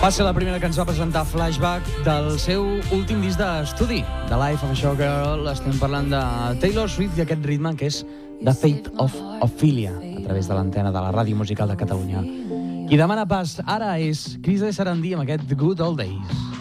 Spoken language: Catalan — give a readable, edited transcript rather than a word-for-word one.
Va ser la primera cançó a presentar Flashback del seu últim disc d'estudi, The Life of a Showgirl. Estem parlant de Taylor Swift i aquest ritme que és The Fate of Ophelia, a través de l'antena de la Ràdio Musical de Catalunya. Qui demana pas ara és Chris de Sarandí amb aquest Good Old Days.